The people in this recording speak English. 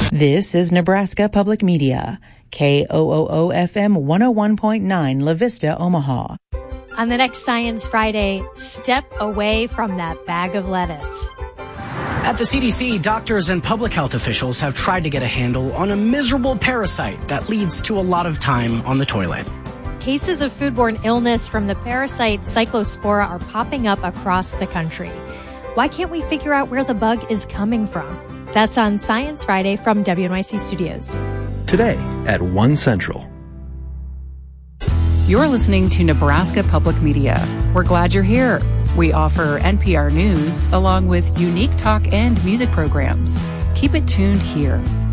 This is Nebraska Public Media, KOOO-FM 101.9 La Vista, Omaha. On the next Science Friday, step away from that bag of lettuce. At the CDC, doctors and public health officials have tried to get a handle on a miserable parasite that leads to a lot of time on the toilet. Cases of foodborne illness from the parasite Cyclospora are popping up across the country. Why can't we figure out where the bug is coming from? That's on Science Friday from WNYC Studios. Today at 1 Central. You're listening to Nebraska Public Media. We're glad you're here. We offer NPR News along with unique talk and music programs. Keep it tuned here.